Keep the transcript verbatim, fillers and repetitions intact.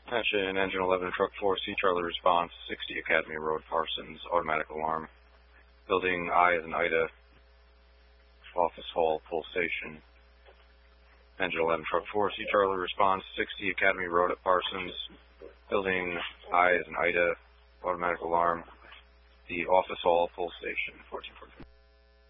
Attention, engine eleven, truck four, C Charlie response, sixty Academy Road, Parsons, automatic alarm. Building I as in Ida, office hall, pulsation. Engine eleven, truck four, C Charlie response, sixty Academy Road at Parsons. Building I as in Ida, automatic alarm. The office hall, pulsation, fourteen forty-five.